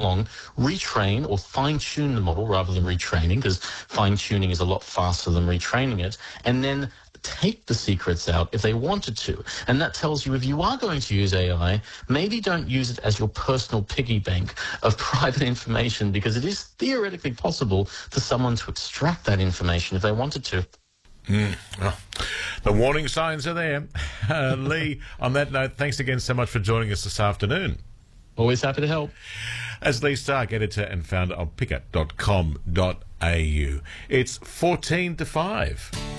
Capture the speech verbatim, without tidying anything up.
along, retrain or fine-tune the model rather than retraining, because fine-tuning is a lot faster than retraining it, and then take the secrets out if they wanted to. And that tells you if you are going to use A I, maybe don't use it as your personal piggy bank of private information, because it is theoretically possible for someone to extract that information if they wanted to. Mm. Oh, the warning signs are there. Uh, Lee, on that note, thanks again so much for joining us this afternoon. Always happy to help. As Lee Stark, editor and founder of picker dot com dot a u. It's fourteen to five.